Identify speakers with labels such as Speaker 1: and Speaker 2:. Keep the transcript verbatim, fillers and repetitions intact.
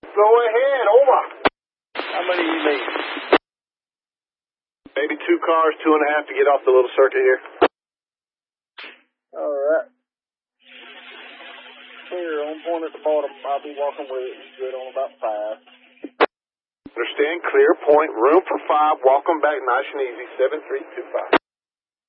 Speaker 1: Go ahead, over.
Speaker 2: How many you need?
Speaker 1: Maybe two cars, two and a half to get off the little circuit here.
Speaker 2: All right. Here, on point at the bottom. I'll be walking with it. Good on about five.
Speaker 1: Understand, clear, point, room for five. Welcome back, nice and easy. seven three two five.